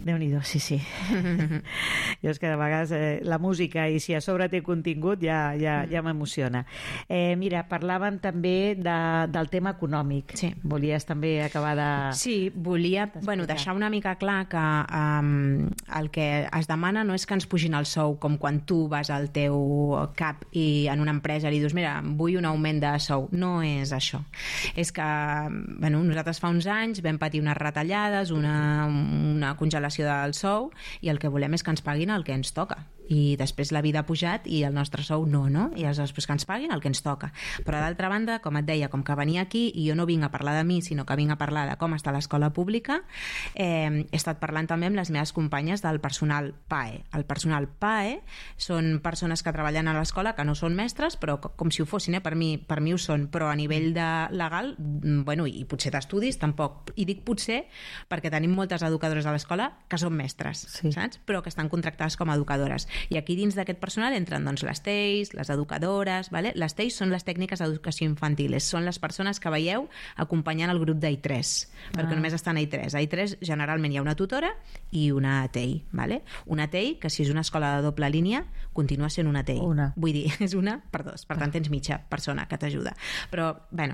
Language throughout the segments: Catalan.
Déu-n'hi-do, sí. Jo és que de vegades la música i si a sobre té contingut ja m'emociona. Mira, parlaven també del tema econòmic. Sí. Volies també acabar de... Sí, volia deixar una mica clar que el que es demana no és que ens pugin el sou com quan tu vas al teu cap i en una empresa li dius, mira, vull un augment de sou. No és això. És que nosaltres fa uns anys vam patir unes retallades, una congelació del sou, i el que volem és que ens paguin el que ens toca. I després la vida ha pujat i el nostre sou no? I després que ens paguin el que ens toca. Però d'altra banda, com et deia, com que venia aquí i jo no vinc a parlar de mi, sinó que vinc a parlar de com està l'escola pública, he estat parlant també amb les meves companyes del personal PAE. El personal PAE són persones que treballen a l'escola que no són mestres, però com si ho fossin, per mi ho són, però a nivell de legal, i potser d'estudis tampoc. I dic potser perquè tenim moltes educadores a l'escola que són mestres, saps? Però que estan contractades com a educadores. I aquí dins d'aquest personal entren les TEIs, les educadores, vale? Les TEIs són les tècniques d'educació infantil, són les persones que veieu acompanyant el grup d'A3, perquè només estan a I3. A I3 generalment hi ha una tutora i una TEI, vale? Una TEI, que si és una escola de doble línia, continua sent una TEI. Vull dir, és una per dos, per tant tens mitja persona que t'ajuda. Però,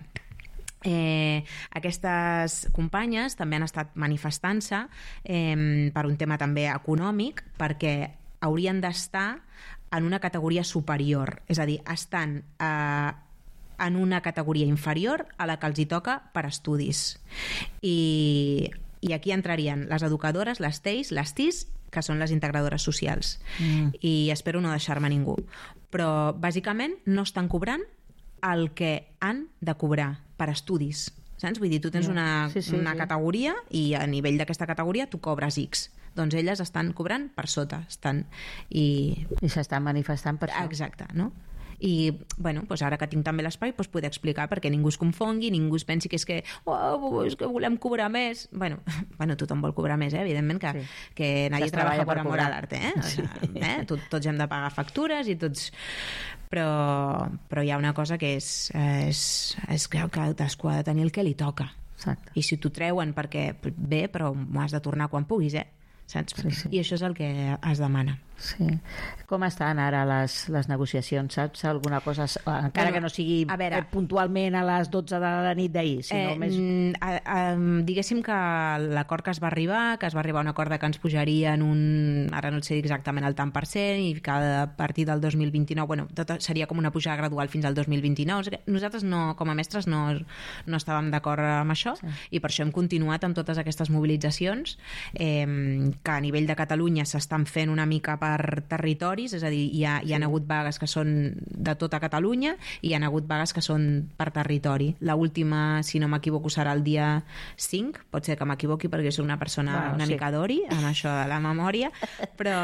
aquestes companyes també han estat manifestant-se per un tema també econòmic, perquè haurien d'estar en una categoria superior, és a dir, estan en una categoria inferior a la que els hi toca per estudis. I aquí entrarien les educadores, les TEIs, les TIs, que són les integradores socials. I espero no deixar-me ningú. Però, bàsicament, no estan cobrant el que han de cobrar per estudis. Saps? Vull dir, tu tens una categoria i a nivell d'aquesta categoria tu cobres X. Doncs elles estan cobrant per sota. I s'estan manifestant per això. Exacte, no? I ara que tinc també l'espai poder explicar perquè ningú es confongui, ningú es pensi que és que volem cobrar més. Tothom vol cobrar més, evidentment que nadie trabaja por amor al arte, tots hem de pagar factures i tots, però hi ha una cosa que és que cadascú ha de tenir el que li toca. Exacte. I si t'ho treuen perquè bé, però m'ho has de tornar quan puguis, saps? I això és el que es demana. Sí. Com estan ara les negociacions? Saps alguna cosa? Encara que no sigui puntualment a les 12 de la nit d'ahir, sinó més... diguéssim que l'acord que es va arribar a un acord que ens pujaria ara no sé exactament el tant per cent, i que a partir del 2029 tot seria com una pujada gradual fins al 2029. Nosaltres com a mestres no estàvem d'acord amb això, i per això hem continuat amb totes aquestes mobilitzacions que a nivell de Catalunya s'estan fent una mica per territoris, és a dir, hi han hagut vagues que són de tota Catalunya i hi han hagut vagues que són per territori. L'última, si no m'equivoco, serà el dia 5, pot ser que m'equivoqui perquè soc una persona mica d'ori amb això de la memòria, però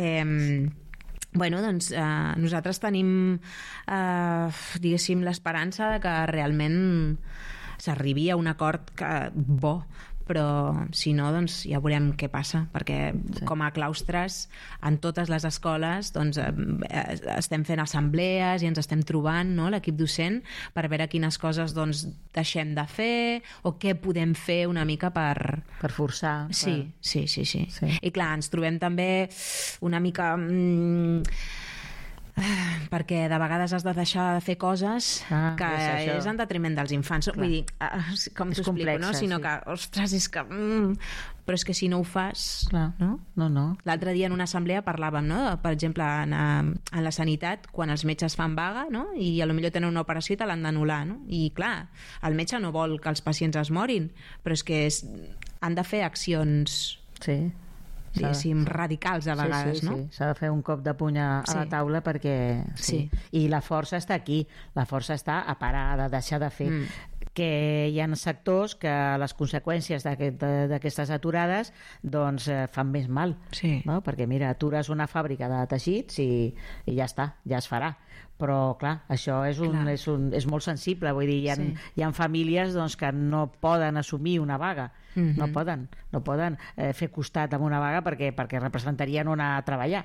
nosaltres tenim diguéssim l'esperança de que realment s'arribi a un acord bo, però si no, ja veurem què passa, perquè com a claustres en totes les escoles estem fent assemblees i ens estem trobant, l'equip docent, per veure quines coses deixem de fer o què podem fer una mica per forçar. Sí. I clar, ens trobem també una mica... perquè de vegades has de deixar de fer coses que és en detriment dels infants. Vull dir, com t'ho explico, no? Sinó que, ostres, és que... però és que si no ho fas... No. L'altre dia en una assemblea parlàvem, no? Per exemple, en la sanitat, quan els metges fan vaga, no? I potser tenen una operació i te l'han d'anul·lar, no? I clar, el metge no vol que els pacients es morin, però és que han de fer accions... diguéssim, radicals a vegades, no? S'ha de fer un cop de puny a la taula perquè... I la força està aquí, la força està a parar, a deixar de fer. Que hi ha sectors que les conseqüències d'aquestes aturades fan més mal, no? Perquè mira, atures una fàbrica de teixits i ja està, ja es farà, però clar, això és molt sensible, vull dir, hi ha famílies doncs, que no poden assumir una vaga, no poden fer costat amb una vaga perquè representarien no anar a treballar,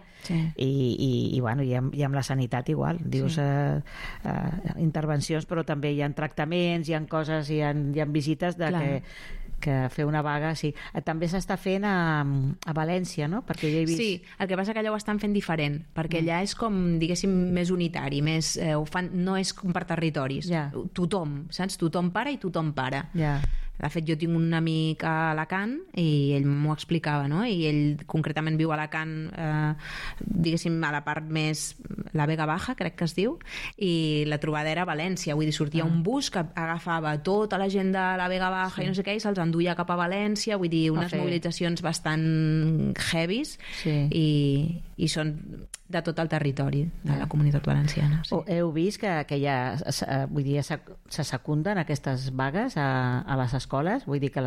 i amb la sanitat igual, dius intervencions, però també hi ha tractaments, hi ha coses, hi ha visites que fer una vaga, sí. També s'està fent a València, no? Perquè ja he vist... Sí, el que passa que allà ho estan fent diferent, perquè allà és com, diguéssim, més unitari, més, ho fan, no és com per territoris. Tothom, saps? Tothom para i tothom para. De fet, jo tinc un amic a Alacant i ell m'ho explicava, no? I ell concretament viu a Alacant, diguéssim, a la part més, la Vega Baja, crec que es diu, i la trobada era a València, vull dir, sortia un bus que agafava tota la gent de la Vega Baja i no sé què, i se'ls enduia cap a València, vull dir, unes mobilitzacions bastant heavies, i són de tot el territori de la comunitat valenciana. Heu vist que ja, vull dir, se secunden aquestes vagues a les escoles? Vull dir que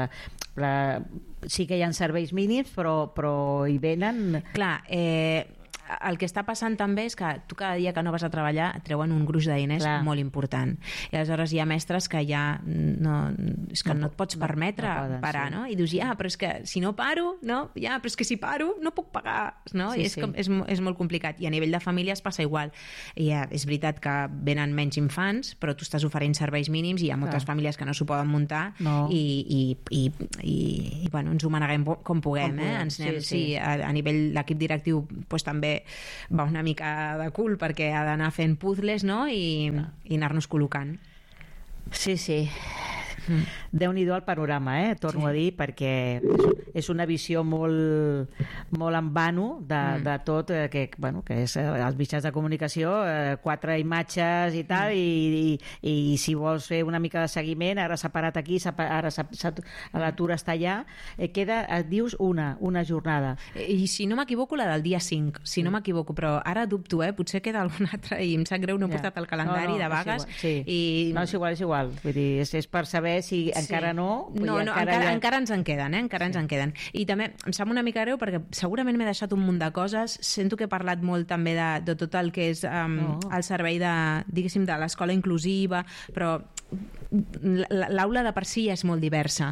sí que hi ha serveis mínims, però hi venen... Clar, el que està passant també és que tu cada dia que no vas a treballar et treuen un gruix de diners molt important, i aleshores hi ha mestres que ja no et pots permetre parar, no? I dius, però és que si no paro, però és que si paro no puc pagar, no? I és molt complicat, i a nivell de famílies passa igual, i és veritat que venen menys infants, però tu estàs oferint serveis mínims i hi ha moltes famílies que no s'ho poden muntar, i bueno, ens ho maneguem com puguem, ens anem, a nivell l'equip directiu també va una mica de cul perquè ha d'anar fent puzzles, no? I anar-nos col·locant. Sí. Déu-n'hi-do el panorama, torno a dir, perquè és una visió molt en vano de tot, que és els mitjans de comunicació, 4 imatges i tal, i si vols fer una mica de seguiment, ara s'ha parat aquí, ara l'atur està allà, et dius una jornada. I si no m'equivoco, la del dia 5, si no m'equivoco, però ara dubto, potser queda alguna altra, i em sap greu, no he portat el calendari de vagues. No, és igual, vull dir, és per saber si encara no... Encara ens en queden, encara ens en queden. I també em sap una mica greu perquè segurament m'he deixat un munt de coses. Sento que he parlat molt també de tot el que és el servei diguéssim, de l'escola inclusiva, però l'aula de per si és molt diversa,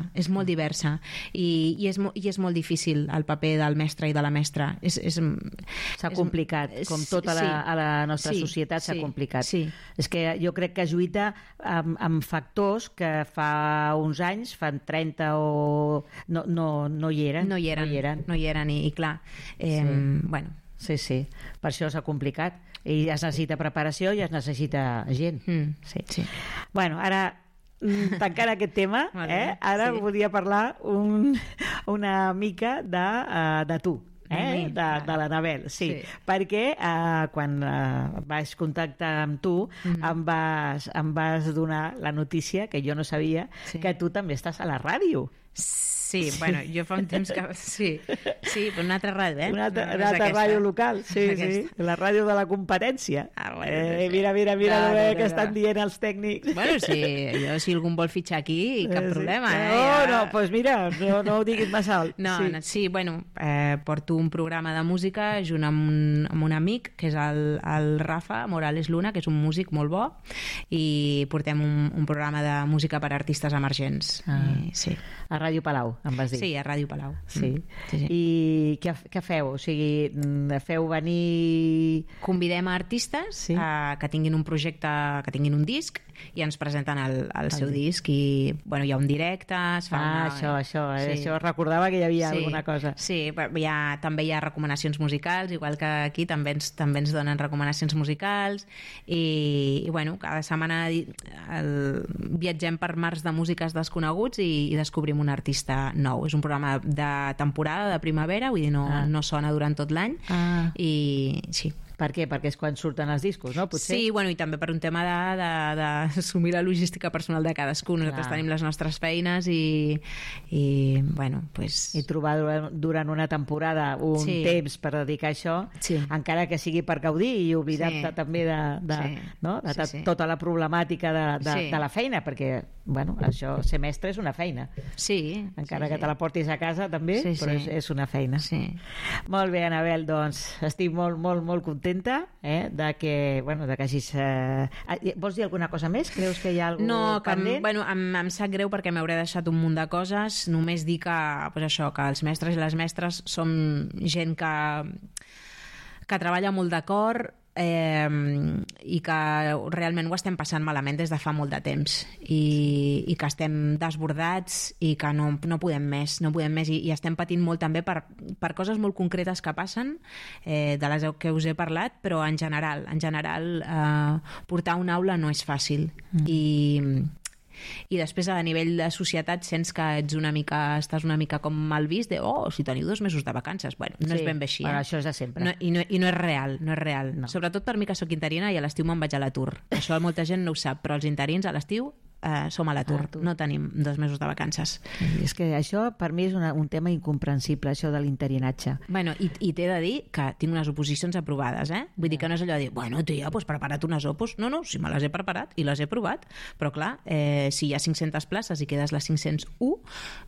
i és molt difícil el paper del mestre i de la mestra. S'ha complicat, com tot a la nostra societat s'ha complicat. És que jo crec que lluita amb factors que fa uns anys, fan 30 o... no hi eren. No hi eren, i clar, bueno... Sí, per això s'ha complicat, i es necessita preparació i es necessita gent. Bueno, ara tancant aquest tema, ara volia parlar una mica de tu, de l'Anabel, perquè quan vaig contactar amb tu em vas donar la notícia, que jo no sabia, que tu també estàs a la ràdio. Sí, bueno, jo fa un temps que... Sí, però una altra ràdio, Una altra ràdio local, la ràdio de la competència. Mira que estan dient els tècnics. Bueno, sí, jo si algú em vol fitxar aquí, cap problema. Doncs mira, no ho diguis massa alt. Sí, bueno, porto un programa de música junt amb un amic, que és el Rafa Morales Luna, que és un músic molt bo, i portem un programa de música per a artistes emergents. A Ràdio Palau, em vas dir. Sí, a Ràdio Palau. I què feu? O sigui, feu venir... Convidem a artistes que tinguin un projecte, que tinguin un disc, i ens presenten el seu disc, i bueno, hi ha un directe, es fa això recordava que hi havia alguna cosa. Sí, també hi ha recomanacions musicals, igual que aquí també ens donen recomanacions musicals, i bueno, cada setmana viatgem per mars de músiques desconeguts i descobrim un artista nou. És un programa de temporada, de primavera, vull dir, no sona durant tot l'any, i sí. Per què? Perquè és quan surten els discos, no? Potser? Sí, bueno, i també per un tema d'assumir la logística personal de cadascú. Nosaltres tenim les nostres feines i bueno, pues... I trobar durant una temporada un temps per dedicar a això, encara que sigui per gaudir i oblidar-te també de tota la problemàtica de la feina, perquè, bueno, això, ser mestre és una feina. Sí. Encara que te la portis a casa també, però és una feina. Sí. Molt bé, Anabel, doncs estic molt, molt, molt contenta contenta de que hagis... Vols dir alguna cosa més? Creus que hi ha alguna cosa pendent? No, em sap greu perquè m'hauré deixat un munt de coses. Només dir que els mestres i les mestres som gent que treballa molt d'acord i que realment ho estem passant malament des de fa molt de temps i que estem desbordats i que no podem més i estem patint molt també per coses molt concretes que passen, de les que us he parlat, però en general portar una aula no és fàcil i després a nivell de societat sents que estàs una mica com mal vist de, si teniu 2 mesos de vacances. Bueno, no és ben bé així. Això és de sempre. I no és real. No. Sobretot per mi que soc interina i a l'estiu me'n vaig a l'atur. Això molta gent no ho sap, però els interins a l'estiu som a l'atur, no tenim 2 mesos de vacances. És que això per mi és un tema incomprensible, això de l'interinatge. Bueno, i t'he de dir que tinc unes oposicions aprovades, Vull dir que no és allò de dir, bueno, tia, doncs prepara't unes opos. No, si me les he preparat i les he provat, però clar, si hi ha 500 places i quedes les 501,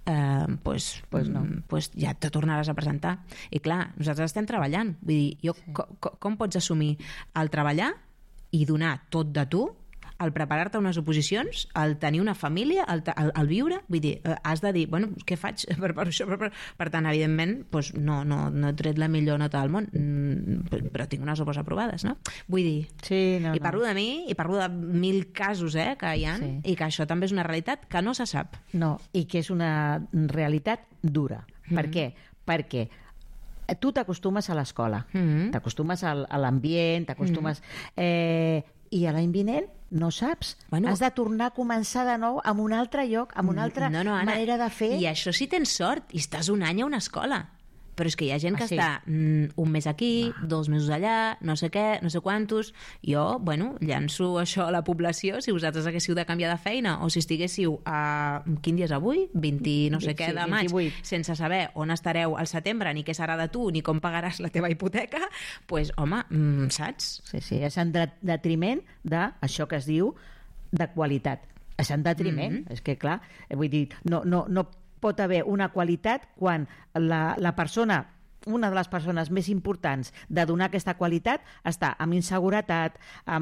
doncs ja te tornaràs a presentar. I clar, nosaltres estem treballant. Vull dir, com pots assumir el treballar i donar tot de tu, al preparar-te unes oposicions, al tenir una família, al viure? Vull dir, has de dir, bueno, què faig per això? Per tant, evidentment, doncs no he tret la millor nota del món, però tinc unes opos aprovades, no? Vull dir, i parlo de mi, i parlo de 1000 casos que hi ha, i que això també és una realitat que no se sap. No, i que és una realitat dura. Per què? Perquè tu t'acostumes a l'escola, t'acostumes a l'ambient, t'acostumes... I a l'any vinent no saps. Has de tornar a començar de nou en un altre lloc, amb una altra manera de fer. I això si tens sort, i estàs un any a una escola. Però és que hi ha gent que està un mes aquí, 2 mesos allà, no sé què, no sé quantos. Jo, llanço això a la població, si vosaltres haguéssiu de canviar de feina o si estiguéssiu quin dia és avui? 20 no sé què de maig, 28. Sense saber on estareu al setembre, ni què serà de tu, ni com pagaràs la teva hipoteca, doncs, home, saps? Sí, és en detriment d'això que es diu de qualitat. És en detriment. És que, clar, vull dir, no pot haver una qualitat quan la persona, una de les persones més importants de donar aquesta qualitat està amb inseguretat,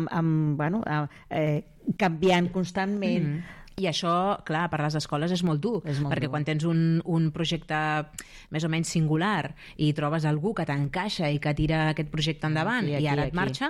canviant constantment. I això, clar, per les escoles és molt dur, perquè quan tens un projecte més o menys singular i trobes algú que t'encaixa i que tira aquest projecte endavant i ara et marxa...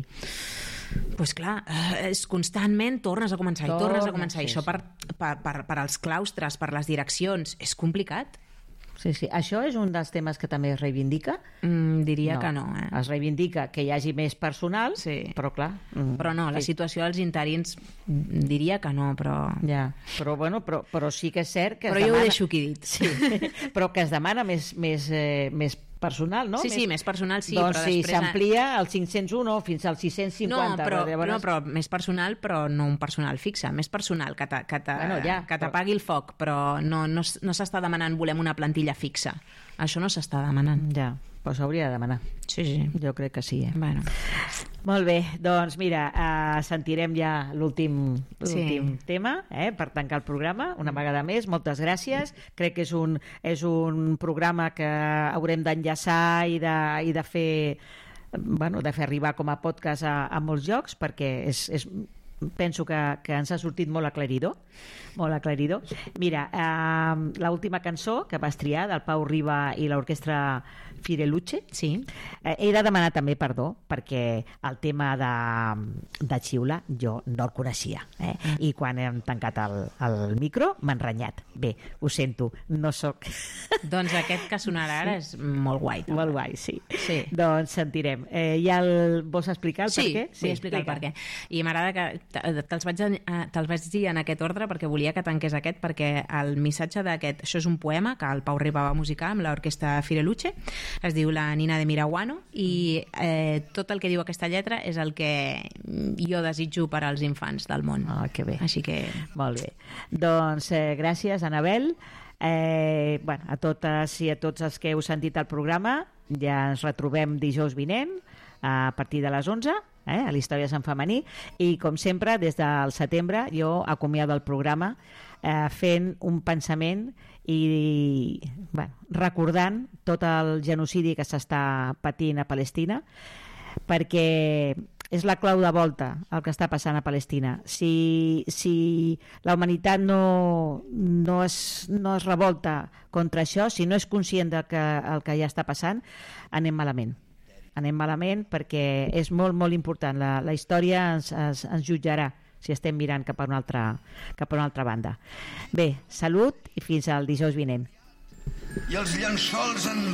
Doncs clar, és constantment tornes a començar i això per als claustres, per les direccions, és complicat. Sí. Això és un dels temes que també es reivindica? Diria que no. Es reivindica que hi hagi més personal, però clar... Però no, la situació dels interins diria que no, però... Ja, però sí que és cert que es demana... Però jo ho deixo aquí dit. Sí, però que es demana més personal, no? Sí, més personal, sí. Doncs però si després... s'amplia al 501 però fins al 650. Però més personal, però no un personal fixe. Més personal, que t'apagui el foc, però no s'està demanant volem una plantilla fixa. Això no s'està demanant. Ja, però s'hauria de demanar. Sí. Jo crec que sí. Bueno. Molt bé, doncs mira, sentirem ja l'últim tema per tancar el programa, una vegada més. Moltes gràcies. Crec que és un programa que haurem d'enllaçar i de fer arribar com a podcast a molts llocs, perquè penso que ens ha sortit molt aclaridor. Mira, l'última cançó que vas triar del Pau Riba i l'orquestra Fireluce, he de demanar també perdó perquè el tema de xiula jo no el coneixia, i quan hem tancat el micro m'han renyat. Bé, ho sento, no soc... Doncs aquest que sonarà ara és molt guai. També. Molt guai, sí. Doncs sentirem. Ja vols explicar el per què? Sí, vull explicar el per què. I m'agrada que te'ls vaig dir en aquest ordre perquè volia que tanqués aquest, perquè el missatge d'aquest, això és un poema que el Pau Riba va musicar amb l'orquestra Fireluce, es diu La Nina de Miraguano, i tot el que diu aquesta lletra és el que jo desitjo per als infants del món. Que bé. Així que... Molt bé. Doncs gràcies, Anabel. A totes i a tots els que heu sentit el programa, ja ens retrobem dijous vinent a partir de les 11, a l'Històries en femení, i com sempre des del setembre jo acomiado el programa fent un pensament i recordant tot el genocidi que s'està patint a Palestina, perquè és la clau de volta el que està passant a Palestina. Si la humanitat no es revolta contra això, si no és conscient del que el que ja està passant, anem malament. Anem malament perquè és molt, molt important. La història ens jutjarà si estem mirant cap a una altra banda. Bé, salut i fins al dijous vinent. I els llençols en